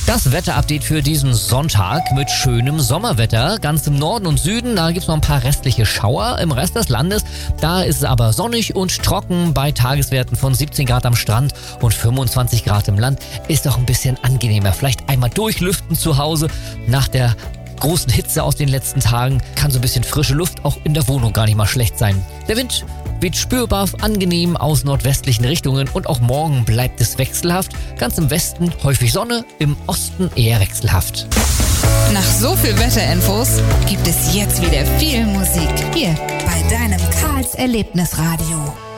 Das Wetterupdate für diesen Sonntag mit schönem Sommerwetter. Ganz im Norden und Süden, da gibt's noch ein paar restliche Schauer. Im Rest des Landes, da ist es aber sonnig und trocken bei Tageswerten von 17 Grad am Strand und 25 Grad im Land. Ist doch ein bisschen angenehmer. Vielleicht einmal durchlüften zu Hause nach der großen Hitze aus den letzten Tagen. Kann so ein bisschen frische Luft auch in der Wohnung gar nicht mal schlecht sein. Der Wind weht spürbar angenehm aus nordwestlichen Richtungen und auch morgen bleibt es wechselhaft. Ganz im Westen häufig Sonne, im Osten eher wechselhaft. Nach so viel Wetterinfos gibt es jetzt wieder viel Musik hier bei deinem Karls Erlebnisradio.